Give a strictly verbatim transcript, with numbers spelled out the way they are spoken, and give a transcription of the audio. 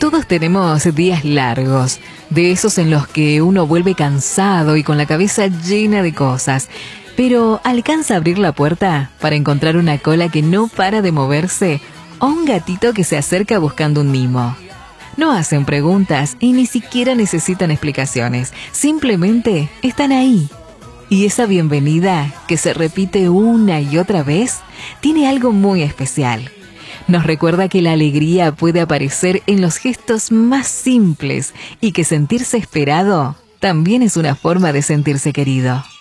Todos tenemos días largos, de esos en los que uno vuelve cansado y con la cabeza llena de cosas. Pero ¿alcanza a abrir la puerta para encontrar una cola que no para de moverse o un gatito que se acerca buscando un mimo? No hacen preguntas y ni siquiera necesitan explicaciones, simplemente están ahí. Y esa bienvenida, que se repite una y otra vez, tiene algo muy especial. Nos recuerda que la alegría puede aparecer en los gestos más simples y que sentirse esperado también es una forma de sentirse querido.